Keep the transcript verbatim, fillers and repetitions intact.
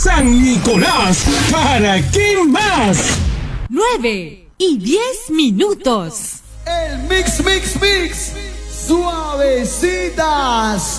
San Nicolás, ¿para qué más? Nueve y diez minutos. El mix, mix, mix. Suavecitas.